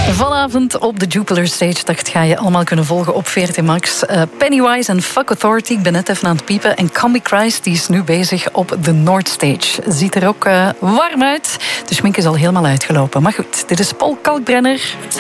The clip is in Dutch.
Vanavond op de Jupiler Stage, dat ga je allemaal kunnen volgen op VRT Max. Pennywise en Fuck Authority, ik ben net even aan het piepen. En Combi Christ, die is nu bezig op de North Stage. Ziet er ook warm uit. De schmink is al helemaal uitgelopen. Maar goed, dit is Paul Kalkbrenner.